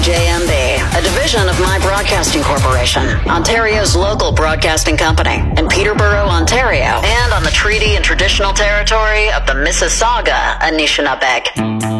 JMB, a division of My Broadcasting Corporation, Ontario's local broadcasting company, in Peterborough, Ontario, and on the treaty and traditional territory of the Mississauga Anishinaabe.